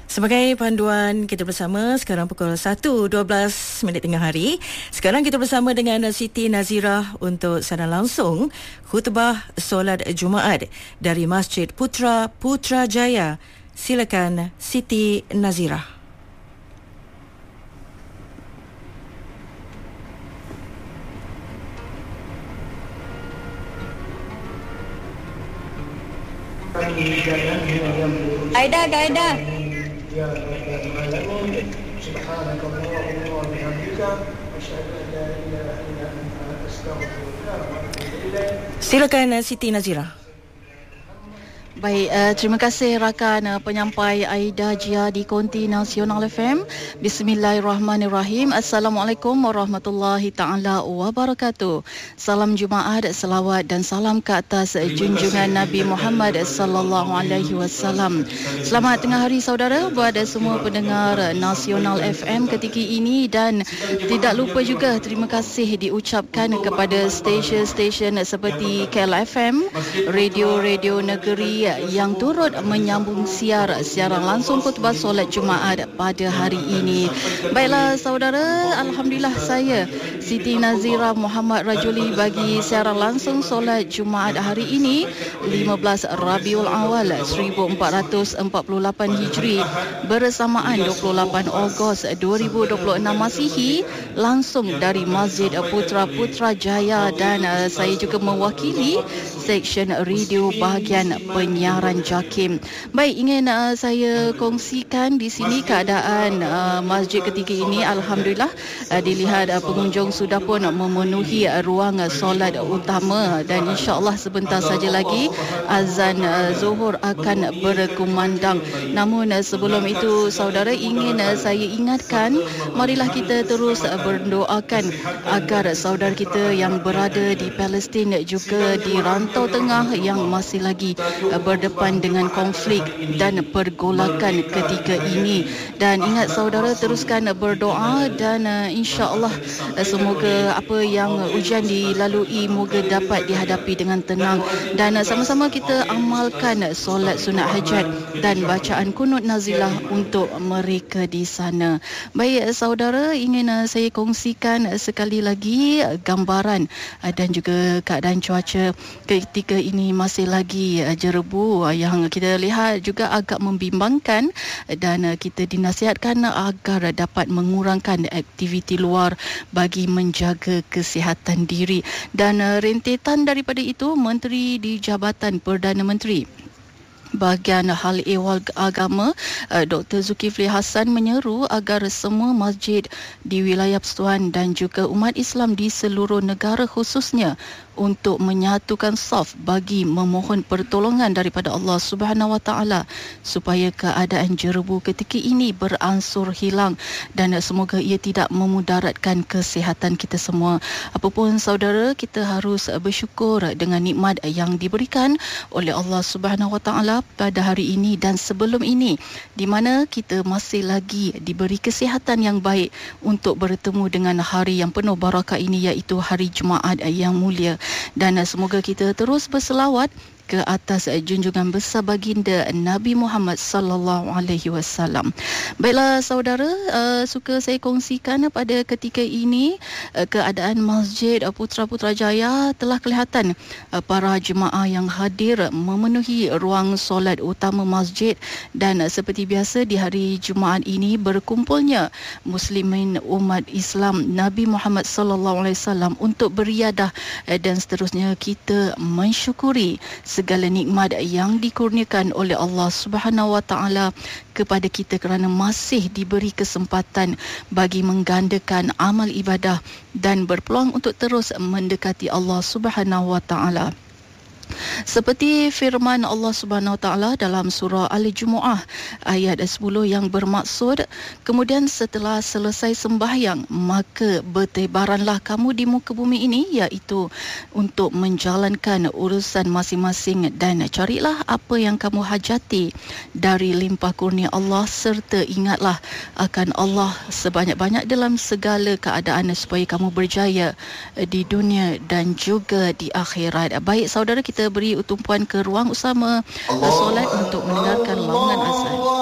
Sebagai panduan kita bersama sekarang pukul 1.12 tengah hari. Sekarang kita bersama dengan Siti Nazirah untuk siaran langsung khutbah solat Jumaat dari Masjid Putrajaya. Silakan Siti Nazirah. Aida. يا رب العالمين سبحانك اللهم وبحمدك أشهد أن لا إله إلا أنت أستغفرك وأتوب إليك. Silakan Siti Nazirah. Baik, terima kasih rakan penyampai Aida Jia di Konti Nasional FM. Bismillahirrahmanirrahim. Assalamualaikum warahmatullahi taala wabarakatuh. Salam Jumaat, selawat dan salam ke atas junjungan Nabi Muhammad sallallahu alaihi wasallam. Selamat tengah hari saudara kepada semua pendengar Nasional FM ketika ini, dan tidak lupa juga terima kasih diucapkan kepada stesen-stesen seperti KLFM, radio-radio negeri yang turut menyambung siaran langsung khutbah solat Jumaat pada hari ini. Baiklah saudara, alhamdulillah saya Siti Nazirah Muhammad Rajuli bagi siaran langsung solat Jumaat hari ini 15 Rabiul Awal 1448 Hijri bersamaan 28 Ogos 2026 Masihi, langsung dari Masjid Putrajaya, dan saya juga mewakili seksyen radio bahagian penyiaran JAKIM. Baik, ingin saya kongsikan di sini keadaan masjid ketika ini. Alhamdulillah dilihat pengunjung sudah pun memenuhi ruang solat utama, dan insya-Allah sebentar saja lagi azan Zuhur akan berkumandang. Namun sebelum itu saudara, ingin saya ingatkan, marilah kita terus berdoakan agar saudara kita yang berada di Palestin juga di rantau tengah yang masih lagi berdepan dengan konflik dan pergolakan ketika ini. Dan ingat saudara, teruskan berdoa, dan insya-Allah semoga apa yang ujian dilalui moga dapat dihadapi dengan tenang, dan sama-sama kita amalkan solat sunat hajat dan bacaan kunut nazilah untuk mereka di sana. Baik saudara, ingin saya kongsikan sekali lagi gambaran dan juga keadaan cuaca ketika ini masih lagi jerebu, yang kita lihat juga agak membimbangkan, dan kita dinasihatkan agar dapat mengurangkan aktiviti luar bagi menjaga kesihatan diri. Dan rentetan daripada itu, Menteri di Jabatan Perdana Menteri Bahagian Hal Ehwal Agama Dr. Zulkifli Hasan menyeru agar semua masjid di wilayah Persekutuan dan juga umat Islam di seluruh negara khususnya untuk menyatukan saf bagi memohon pertolongan daripada Allah Subhanahu Wa Taala supaya keadaan jerebu ketika ini beransur hilang, dan semoga ia tidak memudaratkan kesihatan kita semua. Apapun saudara, kita harus bersyukur dengan nikmat yang diberikan oleh Allah Subhanahu Wa Taala pada hari ini dan sebelum ini, di mana kita masih lagi diberi kesihatan yang baik untuk bertemu dengan hari yang penuh barakah ini, iaitu hari Jumaat yang mulia. Dan semoga kita terus berselawat ke atas junjungan besar baginda Nabi Muhammad sallallahu alaihi wasallam. Baiklah saudara, suka saya kongsikan pada ketika ini keadaan Masjid Putrajaya. Telah kelihatan para jemaah yang hadir memenuhi ruang solat utama masjid, dan seperti biasa di hari Jumaat ini berkumpulnya muslimin umat Islam Nabi Muhammad sallallahu alaihi wasallam untuk beriadah, dan seterusnya kita mensyukuri segala nikmat yang dikurniakan oleh Allah Subhanahu Wa Taala kepada kita kerana masih diberi kesempatan bagi menggandakan amal ibadah dan berpeluang untuk terus mendekati Allah Subhanahu Wa Taala. Seperti firman Allah Subhanahu Wa Taala dalam surah Al-Jumu'ah ayat 10 yang bermaksud, kemudian setelah selesai sembahyang maka bertebaranlah kamu di muka bumi ini, iaitu untuk menjalankan urusan masing-masing, dan carilah apa yang kamu hajati dari limpah kurnia Allah, serta ingatlah akan Allah sebanyak-banyak dalam segala keadaan supaya kamu berjaya di dunia dan juga di akhirat. Baik saudara, kita beri tumpuan ke ruang utama solat untuk mendengarkan lanungan azan.